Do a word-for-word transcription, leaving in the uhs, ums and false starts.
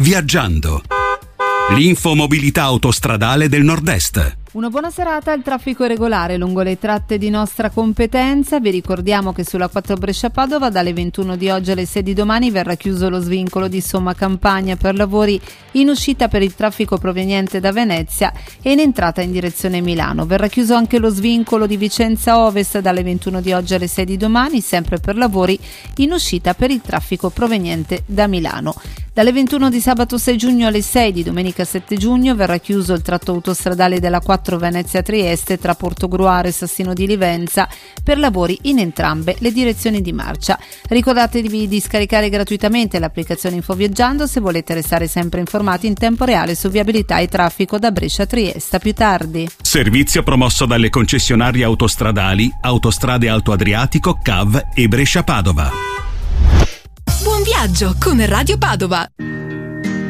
Viaggiando. L'infomobilità autostradale del Nord-Est. Una buona serata. Il traffico è regolare lungo le tratte di nostra competenza. Vi ricordiamo che sulla quattro Brescia-Padova dalle ventuno di oggi alle sei di domani verrà chiuso lo svincolo di Somma Campagna per lavori in uscita per il traffico proveniente da Venezia e in entrata in direzione Milano. Verrà chiuso anche lo svincolo di Vicenza Ovest dalle ventuno di oggi alle sei di domani, sempre per lavori in uscita per il traffico proveniente da Milano. Dalle ventuno di sabato sei giugno alle sei di domenica sette giugno verrà chiuso il tratto autostradale della quattro Venezia-Trieste tra Portogruaro e Sassino di Livenza per lavori in entrambe le direzioni di marcia. Ricordatevi di scaricare gratuitamente l'applicazione Infoviaggiando se volete restare sempre informati in tempo reale su viabilità e traffico da Brescia a Trieste. A più tardi. Servizio promosso dalle concessionarie autostradali Autostrade Alto Adriatico, C A V e Brescia Padova. Buon viaggio con Radio Padova.